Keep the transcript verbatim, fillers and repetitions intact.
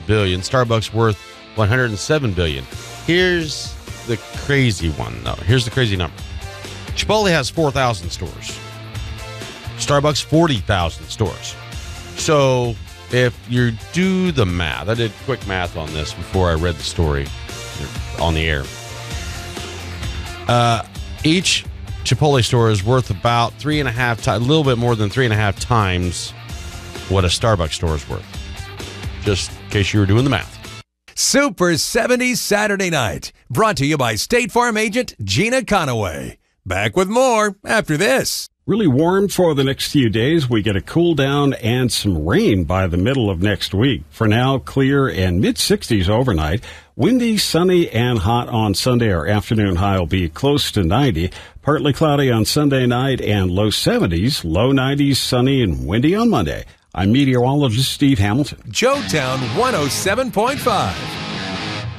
billion dollars. Starbucks worth one hundred seven billion dollars. Here's the crazy one, though. Here's the crazy number. Chipotle has four thousand stores. Starbucks, forty thousand stores. So if you do the math, I did quick math on this before I read the story on the air. Uh, each Chipotle store is worth about three and a half times, a little bit more than three and a half times what a Starbucks store is worth. Just in case you were doing the math. Super seventies Saturday Night, brought to you by State Farm agent Gina Conaway. Back with more after this. Really warm for the next few days. We get a cool down and some rain by the middle of next week. For now, clear and mid sixties overnight. Windy, sunny, and hot on Sunday. Our afternoon high will be close to ninety. Partly cloudy on Sunday night and low seventies. Low nineties, sunny and windy on Monday. I'm meteorologist Steve Hamilton. Joetown one oh seven point five.